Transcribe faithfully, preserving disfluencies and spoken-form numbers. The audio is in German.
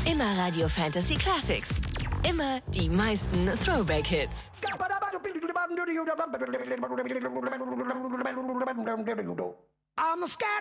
Immer Radio Fantasy Classics. Immer die meisten Throwback-Hits. I'm a scat